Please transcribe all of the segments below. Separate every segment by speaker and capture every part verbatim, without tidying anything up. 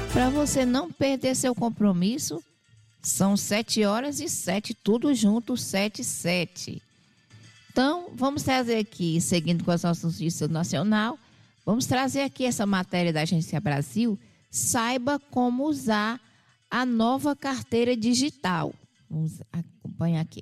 Speaker 1: Para você não perder seu compromisso, são sete horas e sete, tudo junto, sete e sete. Então, vamos trazer aqui, seguindo com as nossas notícias nacional, vamos trazer aqui essa matéria da Agência Brasil. Saiba como usar a nova carteira digital. Vamos acompanhar aqui.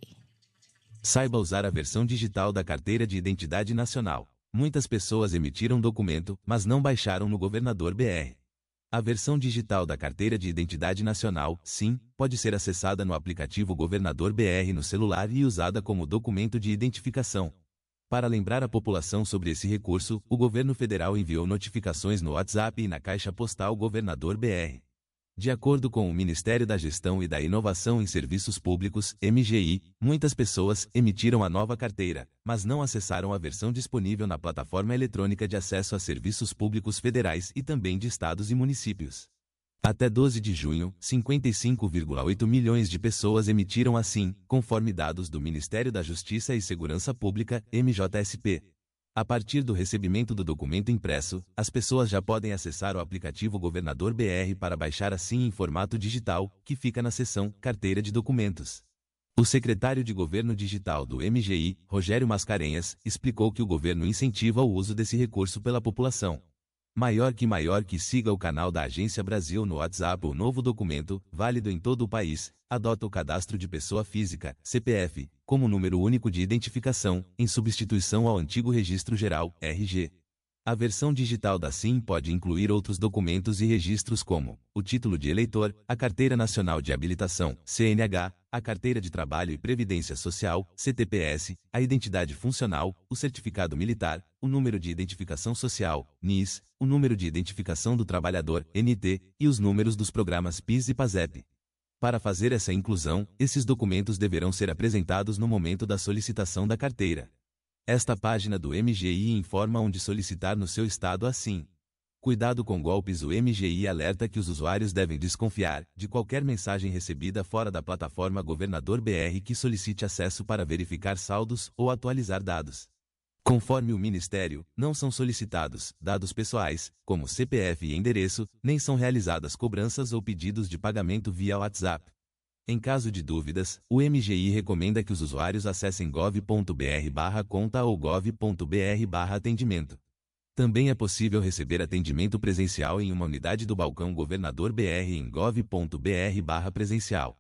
Speaker 2: Saiba usar a versão digital da Carteira de Identidade Nacional. Muitas pessoas emitiram documento, mas não baixaram no Governador B R. A versão digital da Carteira de Identidade Nacional, sim, pode ser acessada no aplicativo Governador B R no celular e usada como documento de identificação. Para lembrar a população sobre esse recurso, o governo federal enviou notificações no WhatsApp e na caixa postal Governador B R. De acordo com o Ministério da Gestão e da Inovação em Serviços Públicos, M G I, muitas pessoas emitiram a nova carteira, mas não acessaram a versão disponível na plataforma eletrônica de acesso a serviços públicos federais e também de estados e municípios. Até doze de junho, cinquenta e cinco vírgula oito milhões de pessoas emitiram assim, conforme dados do Ministério da Justiça e Segurança Pública, M J S P. A partir do recebimento do documento impresso, as pessoas já podem acessar o aplicativo Governador B R para baixar assim em formato digital, que fica na seção Carteira de Documentos. O secretário de Governo Digital do M G I, Rogério Mascarenhas, explicou que o governo incentiva o uso desse recurso pela população. Maior que maior que siga o canal da Agência Brasil no WhatsApp. O novo documento, válido em todo o país, adota o cadastro de pessoa física, C P F, como número único de identificação, em substituição ao antigo Registro Geral, R G. A versão digital da SIM pode incluir outros documentos e registros como o título de eleitor, a Carteira Nacional de Habilitação, C N H, a Carteira de Trabalho e Previdência Social, C T P S, a identidade funcional, o certificado militar, o número de identificação social, N I S, o número de identificação do trabalhador, N T, e os números dos programas PIS e PASEP. Para fazer essa inclusão, esses documentos deverão ser apresentados no momento da solicitação da carteira. Esta página do M G I informa onde solicitar no seu estado assim. Cuidado com golpes. O M G I alerta que os usuários devem desconfiar de qualquer mensagem recebida fora da plataforma Governador B R que solicite acesso para verificar saldos ou atualizar dados. Conforme o Ministério, não são solicitados dados pessoais, como C P F e endereço, nem são realizadas cobranças ou pedidos de pagamento via WhatsApp. Em caso de dúvidas, o M G I recomenda que os usuários acessem gov ponto br barra conta ou gov ponto br barra atendimento. Também é possível receber atendimento presencial em uma unidade do balcão Governador B R em gov ponto br barra presencial.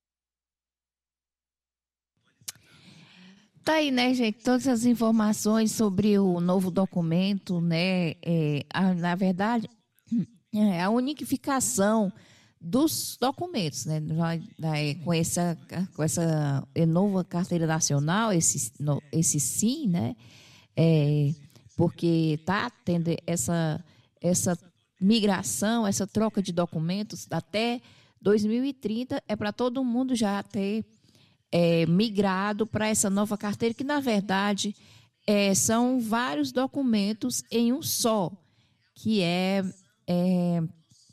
Speaker 1: Tá aí, né, gente, todas as informações sobre o novo documento, né, é, a, na verdade, é a unificação dos documentos, né, é, com essa, com essa nova carteira nacional, esse, no, esse sim, né, é, porque tá tendo essa, essa migração, essa troca de documentos até dois mil e trinta, é para todo mundo já ter É, migrado para essa nova carteira, que, na verdade, é, são vários documentos em um só, que é, é,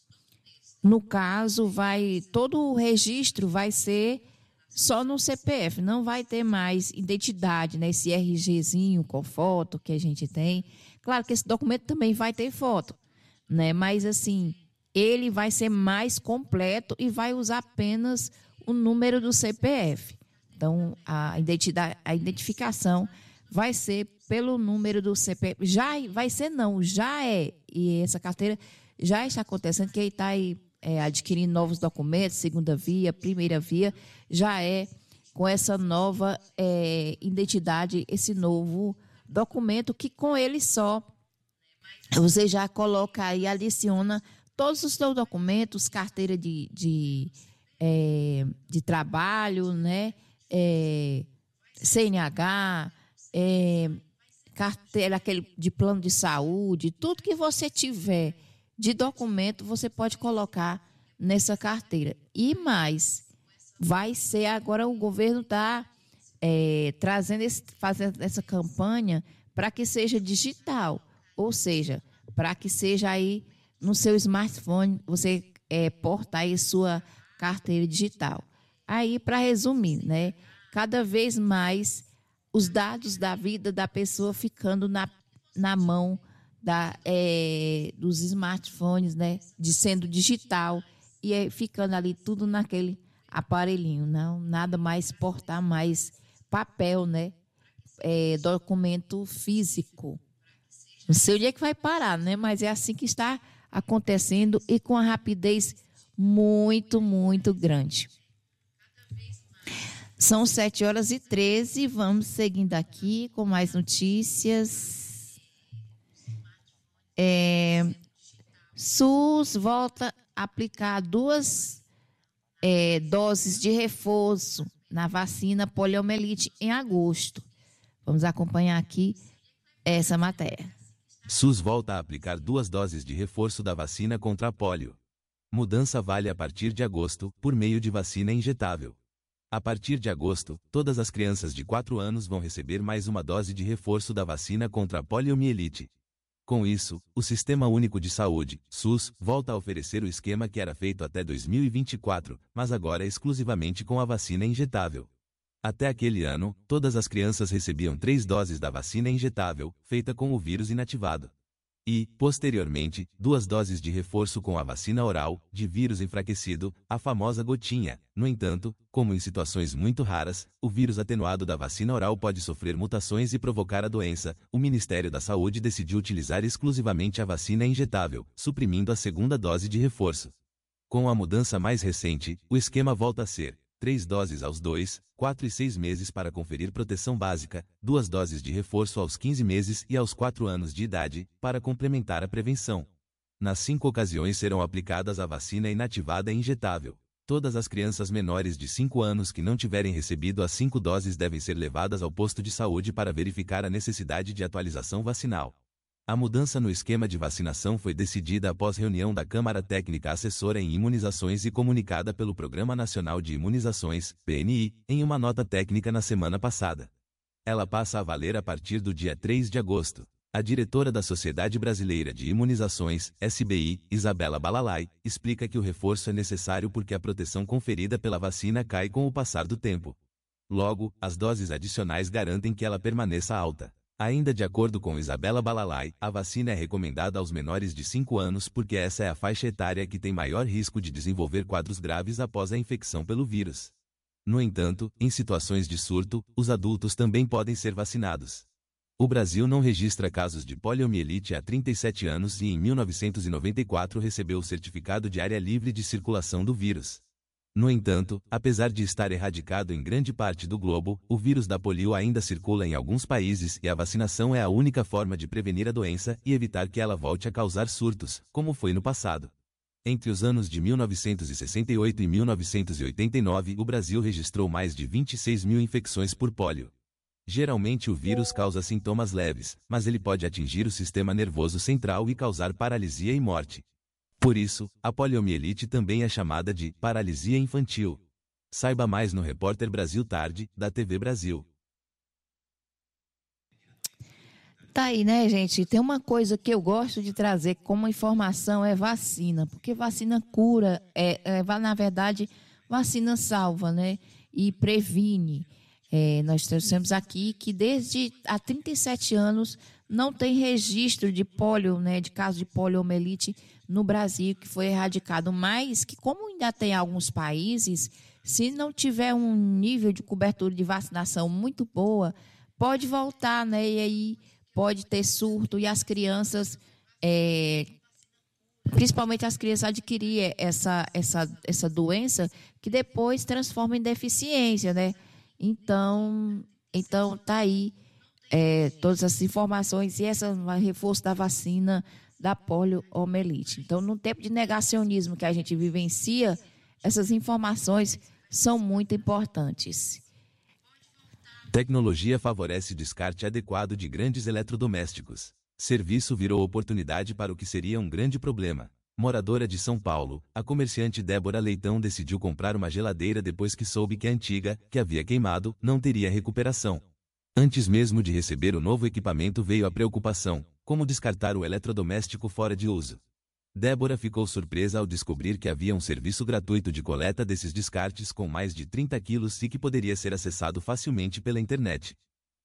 Speaker 1: no caso, vai todo o registro vai ser só no C P F, não vai ter mais identidade, né, esse RGzinho com foto que a gente tem. Claro que esse documento também vai ter foto, né, mas, assim, ele vai ser mais completo e vai usar apenas o número do C P F. Então, a, identidade, a identificação vai ser pelo número do C P F. Já vai ser, não, já é. E essa carteira já está acontecendo, quem está aí é, adquirindo novos documentos, segunda via, primeira via, já é com essa nova é, identidade, esse novo documento, que com ele só você já coloca aí, adiciona todos os seus documentos, carteira de, de, é, de trabalho, né? É, C N H, é, carteira aquele de plano de saúde, tudo que você tiver de documento, você pode colocar nessa carteira. E mais, vai ser agora o governo está é, trazendo esse, fazendo essa campanha para que seja digital, ou seja, para que seja aí no seu smartphone, você é, porta aí sua carteira digital. Aí, para resumir, né, cada vez mais os dados da vida da pessoa ficando na, na mão da, é, dos smartphones, né, de sendo digital e é, ficando ali tudo naquele aparelhinho, não, nada mais portar mais papel, né, é, documento físico. Não sei onde é que vai parar, né, mas é assim que está acontecendo e com a rapidez muito, muito grande. São sete horas e treze, vamos seguindo aqui com mais notícias. É, SUS volta a aplicar duas é, doses de reforço na vacina poliomielite em agosto. Vamos acompanhar aqui essa matéria.
Speaker 2: SUS volta a aplicar duas doses de reforço da vacina contra a polio. Mudança vale a partir de agosto, por meio de vacina injetável. A partir de agosto, todas as crianças de quatro anos vão receber mais uma dose de reforço da vacina contra a poliomielite. Com isso, o Sistema Único de Saúde, SUS, volta a oferecer o esquema que era feito até dois mil e vinte e quatro, mas agora exclusivamente com a vacina injetável. Até aquele ano, todas as crianças recebiam três doses da vacina injetável, feita com o vírus inativado. E, posteriormente, duas doses de reforço com a vacina oral, de vírus enfraquecido, a famosa gotinha. No entanto, como em situações muito raras, o vírus atenuado da vacina oral pode sofrer mutações e provocar a doença, o Ministério da Saúde decidiu utilizar exclusivamente a vacina injetável, suprimindo a segunda dose de reforço. Com a mudança mais recente, o esquema volta a ser três doses aos dois, quatro e seis meses para conferir proteção básica, duas doses de reforço aos quinze meses e aos quatro anos de idade, para complementar a prevenção. Nas cinco ocasiões serão aplicadas a vacina inativada e injetável. Todas as crianças menores de cinco anos que não tiverem recebido as cinco doses devem ser levadas ao posto de saúde para verificar a necessidade de atualização vacinal. A mudança no esquema de vacinação foi decidida após reunião da Câmara Técnica Assessora em Imunizações e comunicada pelo Programa Nacional de Imunizações, P N I, em uma nota técnica na semana passada. Ela passa a valer a partir do dia três de agosto. A diretora da Sociedade Brasileira de Imunizações, S B I, Isabela Balalai, explica que o reforço é necessário porque a proteção conferida pela vacina cai com o passar do tempo. Logo, as doses adicionais garantem que ela permaneça alta. Ainda de acordo com Isabela Balalai, a vacina é recomendada aos menores de cinco anos porque essa é a faixa etária que tem maior risco de desenvolver quadros graves após a infecção pelo vírus. No entanto, em situações de surto, os adultos também podem ser vacinados. O Brasil não registra casos de poliomielite há trinta e sete anos e em mil novecentos e noventa e quatro recebeu o certificado de área livre de circulação do vírus. No entanto, apesar de estar erradicado em grande parte do globo, o vírus da polio ainda circula em alguns países e a vacinação é a única forma de prevenir a doença e evitar que ela volte a causar surtos, como foi no passado. Entre os anos de mil novecentos e sessenta e oito e mil novecentos e oitenta e nove, o Brasil registrou mais de vinte e seis mil infecções por pólio. Geralmente o vírus causa sintomas leves, mas ele pode atingir o sistema nervoso central e causar paralisia e morte. Por isso, a poliomielite também é chamada de paralisia infantil. Saiba mais no Repórter Brasil Tarde, da T V Brasil.
Speaker 1: Tá aí, né, gente? Tem uma coisa que eu gosto de trazer como informação, é vacina. Porque vacina cura, é, é, na verdade, vacina salva, né? E previne. É, nós trouxemos aqui que desde há trinta e sete anos não tem registro de polio, né, de caso de poliomielite no Brasil, que foi erradicado, mas que como ainda tem alguns países, se não tiver um nível de cobertura de vacinação muito boa, pode voltar, né, e aí pode ter surto e as crianças, é, principalmente as crianças adquirir essa, essa, essa doença que depois transforma em deficiência, né? Então, então tá aí é, todas as informações e esse reforço da vacina da poliomielite. Então, no tempo de negacionismo que a gente vivencia, essas informações são muito importantes.
Speaker 2: Tecnologia favorece descarte adequado de grandes eletrodomésticos. Serviço virou oportunidade para o que seria um grande problema. Moradora de São Paulo, a comerciante Débora Leitão decidiu comprar uma geladeira depois que soube que a antiga, que havia queimado, não teria recuperação. Antes mesmo de receber o novo equipamento veio a preocupação: como descartar o eletrodoméstico fora de uso? Débora ficou surpresa ao descobrir que havia um serviço gratuito de coleta desses descartes com mais de trinta quilos e que poderia ser acessado facilmente pela internet.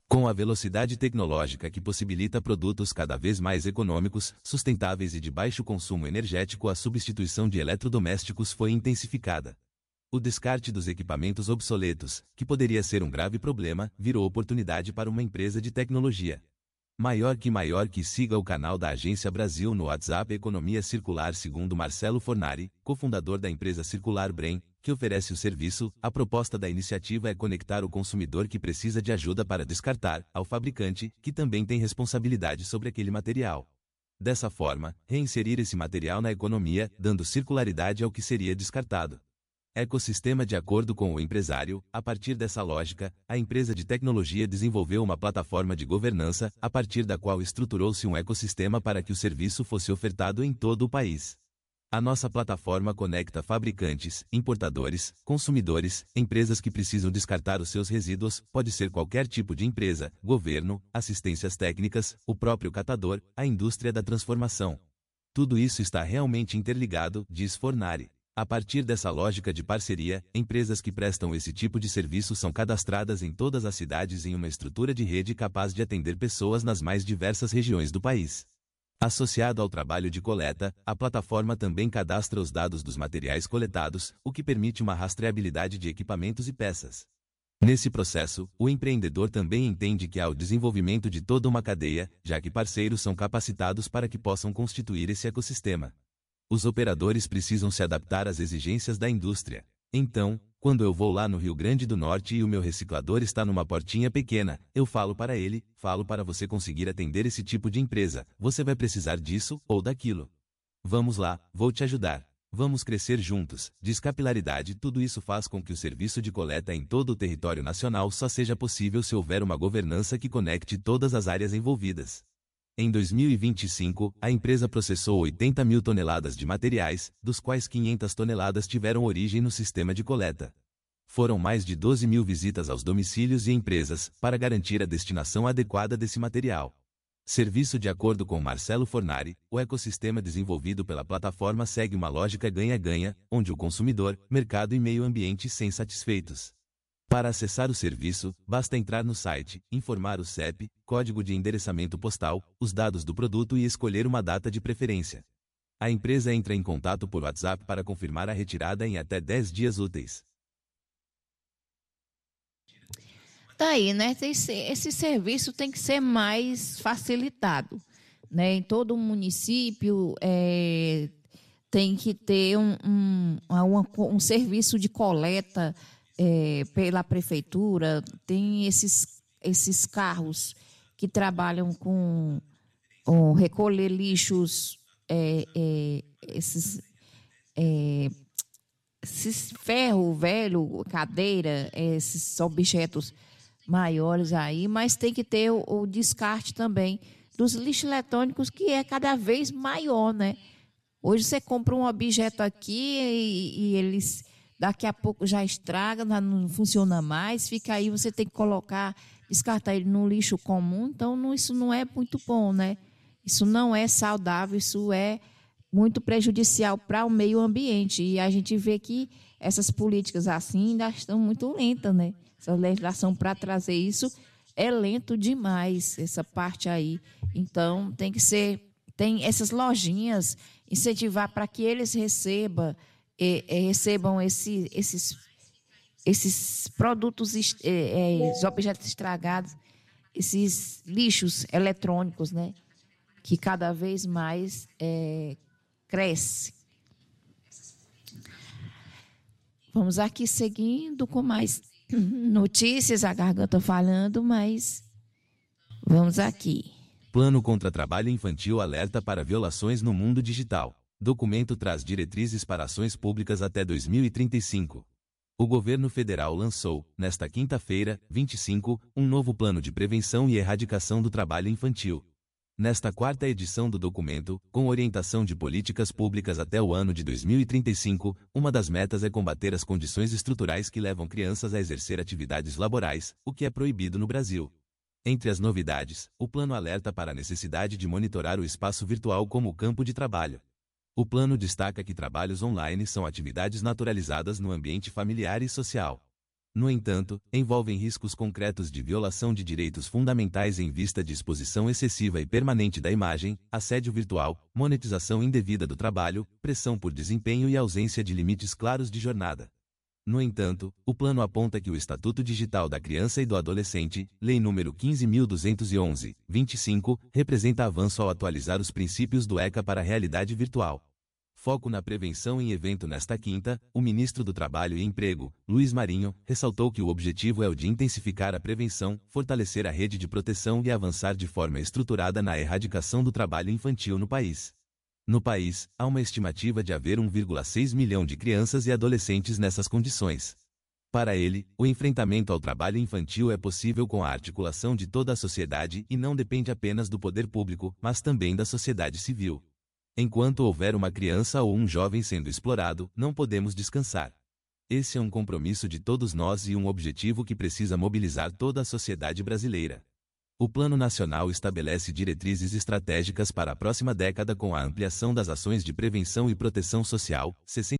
Speaker 2: Com a velocidade tecnológica que possibilita produtos cada vez mais econômicos, sustentáveis e de baixo consumo energético, a substituição de eletrodomésticos foi intensificada. O descarte dos equipamentos obsoletos, que poderia ser um grave problema, virou oportunidade para uma empresa de tecnologia. Maior que maior que siga o canal da Agência Brasil no WhatsApp Economia Circular. Segundo Marcelo Fornari, cofundador da empresa Circular Brain, que oferece o serviço, a proposta da iniciativa é conectar o consumidor que precisa de ajuda para descartar, ao fabricante, que também tem responsabilidade sobre aquele material. Dessa forma, reinserir esse material na economia, dando circularidade ao que seria descartado. Ecossistema. De acordo com o empresário, a partir dessa lógica, a empresa de tecnologia desenvolveu uma plataforma de governança, a partir da qual estruturou-se um ecossistema para que o serviço fosse ofertado em todo o país. A nossa plataforma conecta fabricantes, importadores, consumidores, empresas que precisam descartar os seus resíduos, pode ser qualquer tipo de empresa, governo, assistências técnicas, o próprio catador, a indústria da transformação. Tudo isso está realmente interligado, diz Fornari. A partir dessa lógica de parceria, empresas que prestam esse tipo de serviço são cadastradas em todas as cidades em uma estrutura de rede capaz de atender pessoas nas mais diversas regiões do país. Associado ao trabalho de coleta, a plataforma também cadastra os dados dos materiais coletados, o que permite uma rastreabilidade de equipamentos e peças. Nesse processo, o empreendedor também entende que há o desenvolvimento de toda uma cadeia, já que parceiros são capacitados para que possam constituir esse ecossistema. Os operadores precisam se adaptar às exigências da indústria. Então, quando eu vou lá no Rio Grande do Norte e o meu reciclador está numa portinha pequena, eu falo para ele, falo para você conseguir atender esse tipo de empresa, você vai precisar disso ou daquilo. Vamos lá, vou te ajudar. Vamos crescer juntos. Diz capilaridade. Tudo isso faz com que o serviço de coleta em todo o território nacional só seja possível se houver uma governança que conecte todas as áreas envolvidas. Em dois mil e vinte e cinco, a empresa processou oitenta mil toneladas de materiais, dos quais quinhentas toneladas tiveram origem no sistema de coleta. Foram mais de doze mil visitas aos domicílios e empresas, para garantir a destinação adequada desse material. Serviço. De acordo com Marcelo Fornari, o ecossistema desenvolvido pela plataforma segue uma lógica ganha-ganha, onde o consumidor, mercado e meio ambiente são satisfeitos. Para acessar o serviço, basta entrar no site, informar o C E P, código de endereçamento postal, os dados do produto e escolher uma data de preferência. A empresa entra em contato por WhatsApp para confirmar a retirada em até dez dias úteis.
Speaker 1: Tá aí, né? Esse, esse serviço tem que ser mais facilitado, né? Em todo município é, tem que ter um, um, um, um serviço de coleta É, pela prefeitura. Tem esses, esses carros que trabalham com, com recolher lixos, é, é, esses, é, esses ferro velho, cadeira, esses objetos maiores aí, mas tem que ter o, o descarte também dos lixos eletrônicos, que é cada vez maior, né? Hoje você compra um objeto aqui e, e eles... daqui a pouco já estraga, não funciona mais, fica aí, você tem que colocar, descartar ele no lixo comum. Então, não, isso não é muito bom, né? Isso não é saudável, isso é muito prejudicial para o meio ambiente. E a gente vê que essas políticas assim ainda estão muito lentas, né? Essa legislação para trazer isso é lento demais, essa parte aí. Então, tem que ser, tem essas lojinhas, incentivar para que eles recebam, E, e recebam esse, esses, esses produtos, é, é, objetos estragados, esses lixos eletrônicos, né, que cada vez mais é, cresce. Vamos aqui seguindo com mais notícias, a garganta falando, mas vamos aqui.
Speaker 2: Plano contra trabalho infantil alerta para violações no mundo digital. Documento traz diretrizes para ações públicas até dois mil e trinta e cinco. O governo federal lançou, nesta quinta-feira, vinte e cinco, um novo plano de prevenção e erradicação do trabalho infantil. Nesta quarta edição do documento, com orientação de políticas públicas até o ano de dois mil e trinta e cinco, uma das metas é combater as condições estruturais que levam crianças a exercer atividades laborais, o que é proibido no Brasil. Entre as novidades, o plano alerta para a necessidade de monitorar o espaço virtual como campo de trabalho. O plano destaca que trabalhos online são atividades naturalizadas no ambiente familiar e social. No entanto, envolvem riscos concretos de violação de direitos fundamentais em vista de exposição excessiva e permanente da imagem, assédio virtual, monetização indevida do trabalho, pressão por desempenho e ausência de limites claros de jornada. No entanto, o plano aponta que o Estatuto Digital da Criança e do Adolescente, Lei nº quinze mil duzentos e onze, vinte e cinco, representa avanço ao atualizar os princípios do ECA para a realidade virtual. Foco na prevenção. Em evento nesta quinta, o ministro do Trabalho e Emprego, Luiz Marinho, ressaltou que o objetivo é o de intensificar a prevenção, fortalecer a rede de proteção e avançar de forma estruturada na erradicação do trabalho infantil no país. No país, há uma estimativa de haver um vírgula seis milhão de crianças e adolescentes nessas condições. Para ele, o enfrentamento ao trabalho infantil é possível com a articulação de toda a sociedade e não depende apenas do poder público, mas também da sociedade civil. Enquanto houver uma criança ou um jovem sendo explorado, não podemos descansar. Esse é um compromisso de todos nós e um objetivo que precisa mobilizar toda a sociedade brasileira. O Plano Nacional estabelece diretrizes estratégicas para a próxima década com a ampliação das ações de prevenção e proteção social. sessenta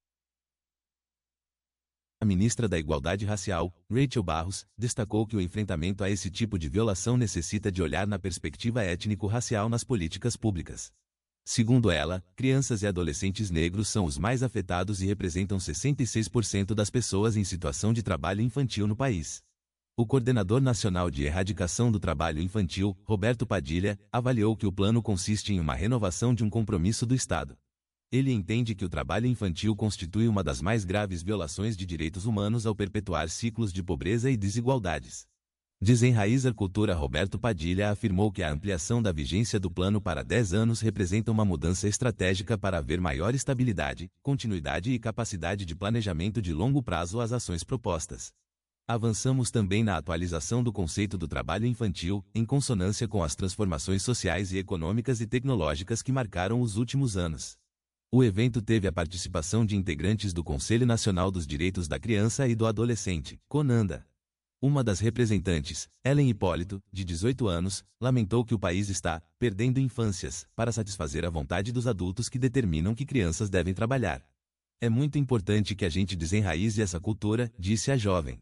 Speaker 2: A ministra da Igualdade Racial, Rachel Barros, destacou que o enfrentamento a esse tipo de violação necessita de olhar na perspectiva étnico-racial nas políticas públicas. Segundo ela, crianças e adolescentes negros são os mais afetados e representam sessenta e seis por cento das pessoas em situação de trabalho infantil no país. O coordenador nacional de erradicação do trabalho infantil, Roberto Padilha, avaliou que o plano consiste em uma renovação de um compromisso do Estado. Ele entende que o trabalho infantil constitui uma das mais graves violações de direitos humanos ao perpetuar ciclos de pobreza e desigualdades. Desenraizar Cultura. Roberto Padilha afirmou que a ampliação da vigência do plano para dez anos representa uma mudança estratégica para haver maior estabilidade, continuidade e capacidade de planejamento de longo prazo às ações propostas. Avançamos também na atualização do conceito do trabalho infantil, em consonância com as transformações sociais e econômicas e tecnológicas que marcaram os últimos anos. O evento teve a participação de integrantes do Conselho Nacional dos Direitos da Criança e do Adolescente, CONANDA. Uma das representantes, Ellen Hipólito, de dezoito anos, lamentou que o país está perdendo infâncias para satisfazer a vontade dos adultos que determinam que crianças devem trabalhar. É muito importante que a gente desenraize essa cultura, disse a jovem.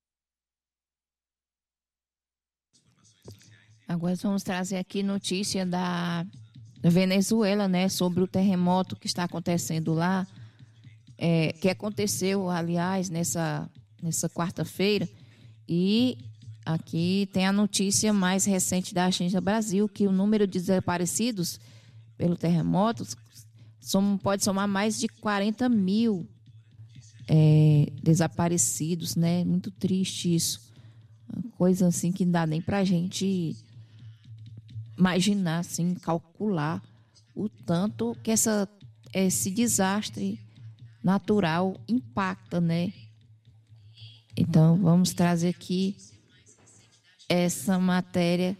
Speaker 1: Agora vamos trazer aqui notícia da Venezuela, né, sobre o terremoto que está acontecendo lá, é, que aconteceu, aliás, nessa, nessa quarta-feira. E aqui tem a notícia mais recente da Agência Brasil, que o número de desaparecidos pelo terremoto som, pode somar mais de quarenta mil é, desaparecidos, né? Muito triste isso. Uma coisa assim que não dá nem para a gente imaginar, assim, calcular o tanto que essa, esse desastre natural impacta, né? Então, vamos trazer aqui essa matéria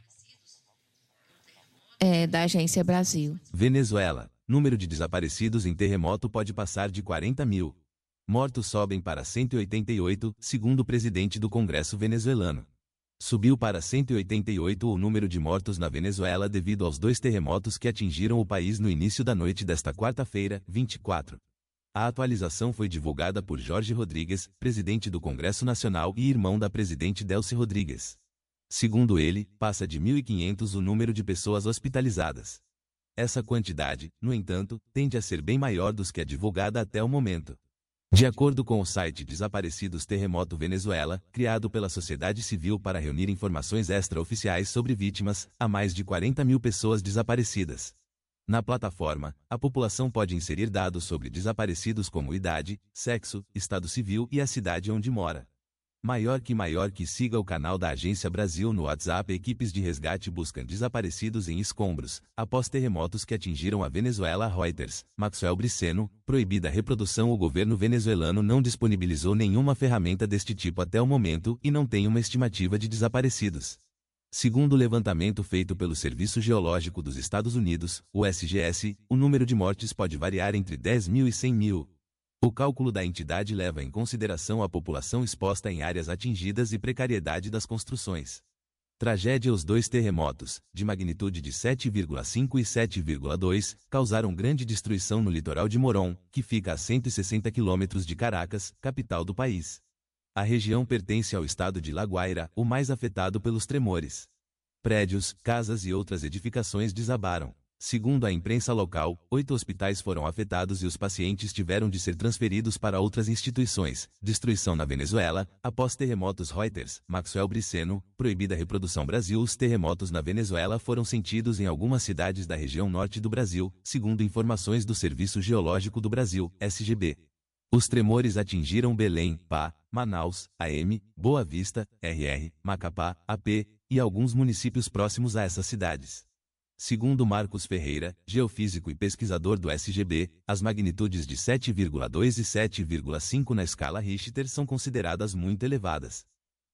Speaker 1: é, da Agência Brasil.
Speaker 2: Venezuela. Número de desaparecidos em terremoto pode passar de quarenta mil. Mortos sobem para cento e oitenta e oito, segundo o presidente do Congresso venezuelano. Subiu para cento e oitenta e oito o número de mortos na Venezuela devido aos dois terremotos que atingiram o país no início da noite desta quarta-feira, vinte e quatro. A atualização foi divulgada por Jorge Rodrigues, presidente do Congresso Nacional e irmão da presidente Delcy Rodrigues. Segundo ele, passa de mil e quinhentos o número de pessoas hospitalizadas. Essa quantidade, no entanto, tende a ser bem maior do que a divulgada até o momento. De acordo com o site Desaparecidos Terremoto Venezuela, criado pela sociedade civil para reunir informações extraoficiais sobre vítimas, há mais de quarenta mil pessoas desaparecidas. Na plataforma, a população pode inserir dados sobre desaparecidos como idade, sexo, estado civil e a cidade onde mora. Maior que maior que siga o canal da Agência Brasil no WhatsApp. Equipes de resgate buscam desaparecidos em escombros, após terremotos que atingiram a Venezuela. Reuters, Maxwell Briceno, proibida a reprodução. O governo venezuelano não disponibilizou nenhuma ferramenta deste tipo até o momento e não tem uma estimativa de desaparecidos. Segundo o levantamento feito pelo Serviço Geológico dos Estados Unidos, o S G S, o número de mortes pode variar entre dez mil e cem mil. O cálculo da entidade leva em consideração a população exposta em áreas atingidas e precariedade das construções. Tragédia. Os dois terremotos, de magnitude de sete vírgula cinco e sete vírgula dois, causaram grande destruição no litoral de Morón, que fica a cento e sessenta quilômetros de Caracas, capital do país. A região pertence ao estado de La Guaira, o mais afetado pelos tremores. Prédios, casas e outras edificações desabaram. Segundo a imprensa local, oito hospitais foram afetados e os pacientes tiveram de ser transferidos para outras instituições. Destruição na Venezuela, após terremotos. Reuters, Maxwell Briceno, proibida reprodução. Brasil. Os terremotos na Venezuela foram sentidos em algumas cidades da região norte do Brasil, segundo informações do Serviço Geológico do Brasil, S G B. Os tremores atingiram Belém, Pá, Manaus, A M, Boa Vista, R R, Macapá, A P, e alguns municípios próximos a essas cidades. Segundo Marcos Ferreira, geofísico e pesquisador do S G B, as magnitudes de sete vírgula dois e sete vírgula cinco na escala Richter são consideradas muito elevadas.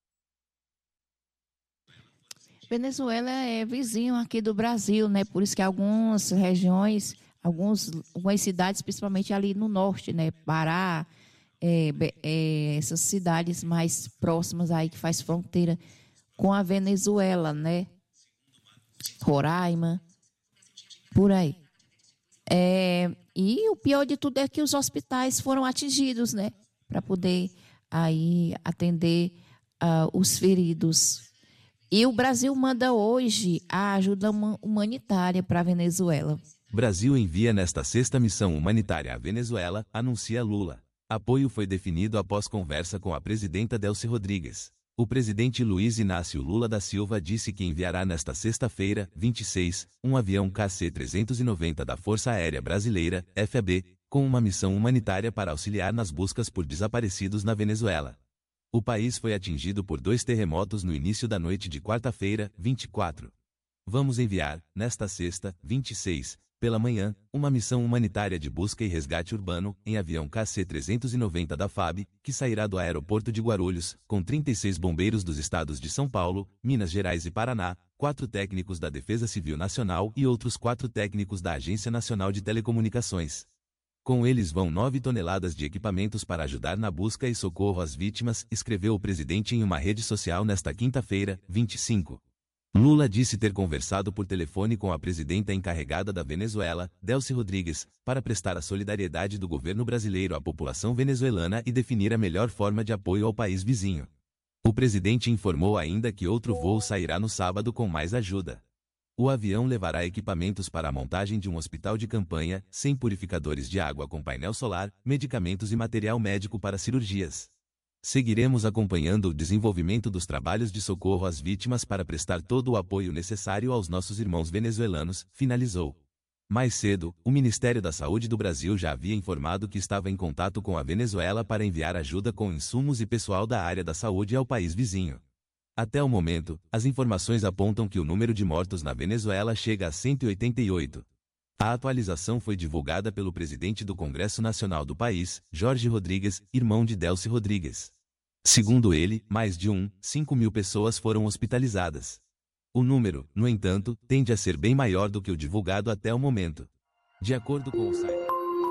Speaker 1: Venezuela é vizinho aqui do Brasil, né? Por isso que algumas regiões, alguns, algumas cidades, principalmente ali no norte, né? Pará, é, é, essas cidades mais próximas aí que faz fronteira com a Venezuela, né? Roraima, por aí. É, e o pior de tudo é que os hospitais foram atingidos, né? Para poder aí atender uh, os feridos. E o Brasil manda hoje a ajuda humanitária para a Venezuela.
Speaker 2: Brasil envia nesta sexta missão humanitária à Venezuela, anuncia Lula. Apoio foi definido após conversa com a presidenta Delcy Rodrigues. O presidente Luiz Inácio Lula da Silva disse que enviará nesta sexta-feira, vinte e seis, um avião K C trezentos e noventa da Força Aérea Brasileira, F A B, com uma missão humanitária para auxiliar nas buscas por desaparecidos na Venezuela. O país foi atingido por dois terremotos no início da noite de quarta-feira, vinte e quatro. Vamos enviar, nesta sexta, vinte e seis, pela manhã, uma missão humanitária de busca e resgate urbano, em avião K C trezentos e noventa da F A B, que sairá do aeroporto de Guarulhos, com trinta e seis bombeiros dos estados de São Paulo, Minas Gerais e Paraná, quatro técnicos da Defesa Civil Nacional e outros quatro técnicos da Agência Nacional de Telecomunicações. Com eles vão nove toneladas de equipamentos para ajudar na busca e socorro às vítimas, escreveu o presidente em uma rede social nesta quinta-feira, vinte e cinco. Lula disse ter conversado por telefone com a presidenta encarregada da Venezuela, Delcy Rodrigues, para prestar a solidariedade do governo brasileiro à população venezuelana e definir a melhor forma de apoio ao país vizinho. O presidente informou ainda que outro voo sairá no sábado com mais ajuda. O avião levará equipamentos para a montagem de um hospital de campanha, cem purificadores de água com painel solar, medicamentos e material médico para cirurgias. Seguiremos acompanhando o desenvolvimento dos trabalhos de socorro às vítimas para prestar todo o apoio necessário aos nossos irmãos venezuelanos, finalizou. Mais cedo, o Ministério da Saúde do Brasil já havia informado que estava em contato com a Venezuela para enviar ajuda com insumos e pessoal da área da saúde ao país vizinho. Até o momento, as informações apontam que o número de mortos na Venezuela chega a cento e oitenta e oito. A atualização foi divulgada pelo presidente do Congresso Nacional do país, Jorge Rodrigues, irmão de Delcy Rodrigues. Segundo ele, mais de um vírgula cinco mil pessoas foram hospitalizadas. O número, no entanto, tende a ser bem maior do que o divulgado até o momento. De acordo com o site